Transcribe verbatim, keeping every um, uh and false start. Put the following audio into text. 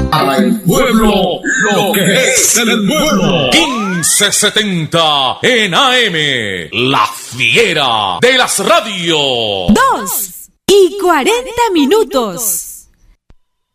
Para el pueblo, lo que es del pueblo. quince setenta en A M, la fiera de las radios. Dos y cuarenta minutos.